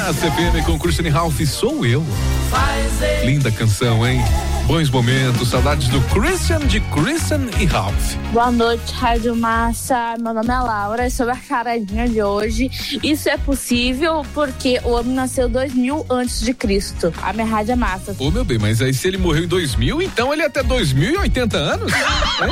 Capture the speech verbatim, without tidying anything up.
Massa F M com Christian Ralph, Sou Eu. Linda canção, hein? Bons momentos, saudades do Christian, de Christian e Ralph. Boa noite, Rádio Massa. Meu nome é Laura e sobre a charadinha de hoje. Isso é possível porque o homem nasceu dois mil antes de Cristo. A minha Rádio é Massa. Ô, meu bem, mas aí se ele morreu em dois mil, então ele é até dois mil e oitenta anos?